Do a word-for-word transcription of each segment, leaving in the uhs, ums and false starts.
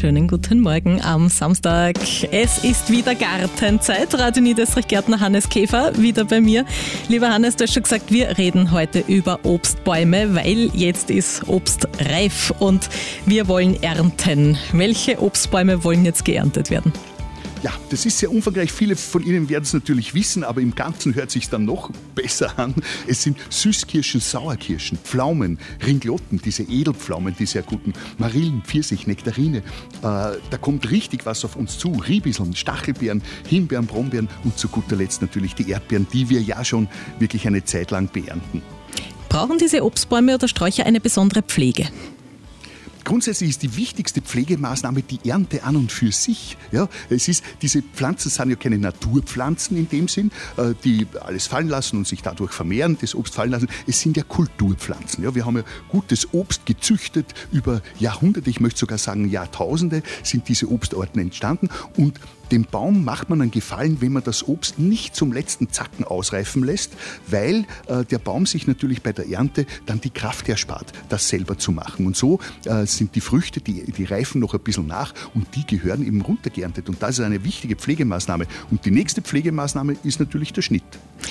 Schönen guten Morgen am Samstag. Es ist wieder Gartenzeit. Radio Niederösterreich-Gärtner Hannes Käfer wieder bei mir. Lieber Hannes, du hast schon gesagt, wir reden heute über Obstbäume, weil jetzt ist Obst reif und wir wollen ernten. Welche Obstbäume wollen jetzt geerntet werden? Ja, das ist sehr umfangreich. Viele von Ihnen werden es natürlich wissen, aber im Ganzen hört es sich dann noch besser an. Es sind Süßkirschen, Sauerkirschen, Pflaumen, Ringlotten, diese Edelpflaumen, die sehr guten, Marillen, Pfirsich, Nektarine. Äh, da kommt richtig was auf uns zu. Ribiseln, Stachelbeeren, Himbeeren, Brombeeren und zu guter Letzt natürlich die Erdbeeren, die wir ja schon wirklich eine Zeit lang beernten. Brauchen diese Obstbäume oder Sträucher eine besondere Pflege? Grundsätzlich ist die wichtigste Pflegemaßnahme die Ernte an und für sich. Ja, es ist, diese Pflanzen sind ja keine Naturpflanzen in dem Sinn, die alles fallen lassen und sich dadurch vermehren, das Obst fallen lassen. Es sind ja Kulturpflanzen. Ja, wir haben ja gutes Obst gezüchtet über Jahrhunderte, ich möchte sogar sagen Jahrtausende sind diese Obstarten entstanden und dem Baum macht man einen Gefallen, wenn man das Obst nicht zum letzten Zacken ausreifen lässt, weil äh, der Baum sich natürlich bei der Ernte dann die Kraft erspart, das selber zu machen. Und so äh, sind die Früchte, die, die reifen noch ein bisschen nach und die gehören eben runtergeerntet. Und das ist eine wichtige Pflegemaßnahme. Und die nächste Pflegemaßnahme ist natürlich der Schnitt.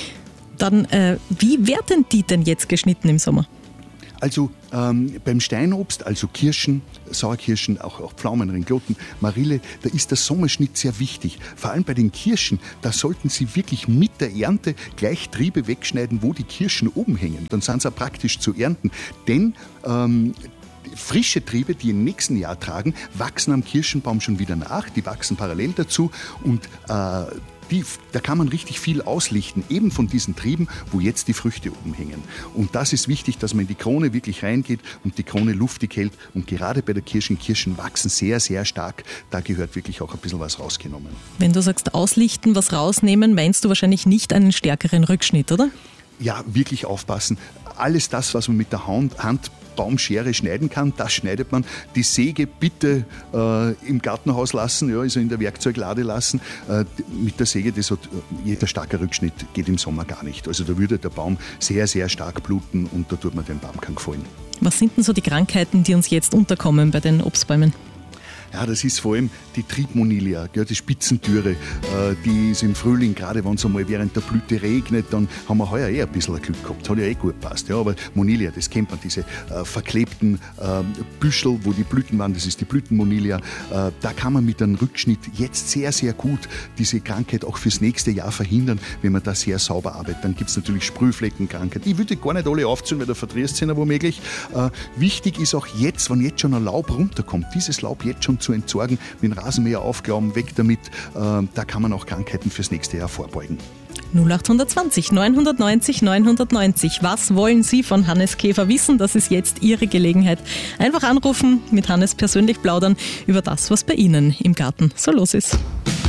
Dann, äh, wie werden die denn jetzt geschnitten im Sommer? Also ähm, beim Steinobst, also Kirschen, Sauerkirschen, auch, auch Pflaumen, Ringlotten, Marille, da ist der Sommerschnitt sehr wichtig. Vor allem bei den Kirschen, da sollten Sie wirklich mit der Ernte gleich Triebe wegschneiden, wo die Kirschen oben hängen. Dann sind sie auch praktisch zu ernten. Denn ähm, frische Triebe, die im nächsten Jahr tragen, wachsen am Kirschenbaum schon wieder nach. Die wachsen parallel dazu und äh, Die, da kann man richtig viel auslichten, eben von diesen Trieben, wo jetzt die Früchte oben hängen. Und das ist wichtig, dass man in die Krone wirklich reingeht und die Krone luftig hält. Und gerade bei der Kirschen, Kirschen wachsen sehr, sehr stark. Da gehört wirklich auch ein bisschen was rausgenommen. Wenn du sagst auslichten, was rausnehmen, meinst du wahrscheinlich nicht einen stärkeren Rückschnitt, oder? Ja, wirklich aufpassen. Alles das, was man mit der Hand Baumschere schneiden kann, das schneidet man. Die Säge bitte äh, im Gartenhaus lassen, ja, also in der Werkzeuglade lassen. Äh, mit der Säge, das hat, jeder starke Rückschnitt geht im Sommer gar nicht. Also da würde der Baum sehr, sehr stark bluten und da tut man dem Baum keinen Gefallen. Was sind denn so die Krankheiten, die uns jetzt unterkommen bei den Obstbäumen? Ja, das ist vor allem die Triebmonilia, gell, die Spitzentüre, äh, die ist im Frühling, gerade wenn es einmal während der Blüte regnet, dann haben wir heuer eh ein bisschen Glück gehabt, hat ja eh gut gepasst. Ja, aber Monilia, das kennt man, diese äh, verklebten äh, Büschel, wo die Blüten waren, das ist die Blütenmonilia. Äh, da kann man mit einem Rückschnitt jetzt sehr, sehr gut diese Krankheit auch fürs nächste Jahr verhindern, wenn man da sehr sauber arbeitet. Dann gibt es natürlich Sprühfleckenkrankheit. Die würde ich gar nicht alle aufzählen, weil da verdrehst du womöglich. Äh, wichtig ist auch jetzt, wenn jetzt schon ein Laub runterkommt, dieses Laub jetzt schon zu entsorgen, mit dem Rasenmäher aufglauben, weg damit. Äh, da kann man auch Krankheiten fürs nächste Jahr vorbeugen. null acht zwanzig neunhundertneunzig neunhundertneunzig. Was wollen Sie von Hannes Käfer wissen? Das ist jetzt Ihre Gelegenheit. Einfach anrufen, mit Hannes persönlich plaudern über das, was bei Ihnen im Garten so los ist.